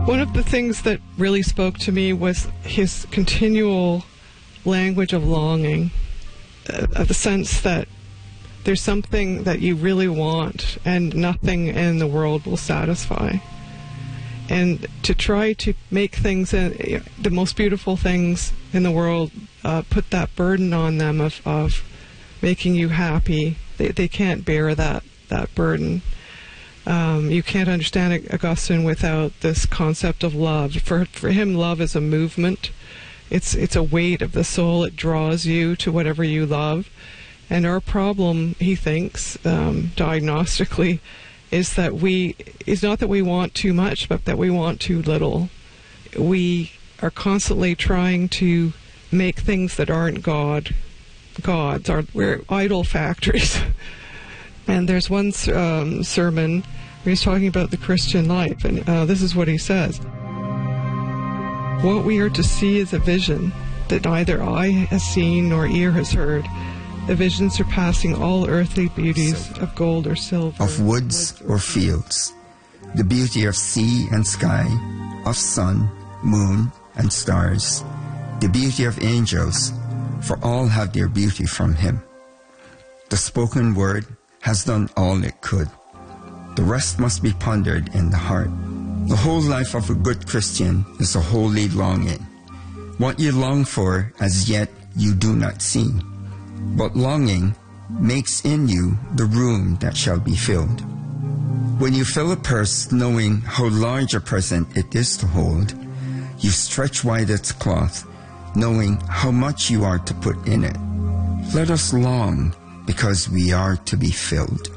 One of the things that really spoke to me was his continual language of longing, of the sense that there's something that you really want and nothing in the world will satisfy. And to try to make things, the most beautiful things in the world, put that burden on them of making you happy. They can't bear that burden. You can't understand Augustine without this concept of love. For him, love is a movement. It's a weight of the soul. It draws you to whatever you love. And our problem, he thinks, diagnostically, is not that we want too much, but that we want too little. We are constantly trying to make things that aren't gods. We're idol factories. And there's one sermon where he's talking about the Christian life, and this is what he says. What we are to see is a vision that neither eye has seen nor ear has heard, a vision surpassing all earthly beauties of gold or silver, of woods or fields, the beauty of sea and sky, of sun, moon, and stars, the beauty of angels, for all have their beauty from him. The spoken word has done all it could. The rest must be pondered in the heart. The whole life of a good Christian is a holy longing. What you long for as yet you do not see, but longing makes in you the room that shall be filled. When you fill a purse knowing how large a present it is to hold, you stretch wide its cloth, knowing how much you are to put in it. Let us long because we are to be filled.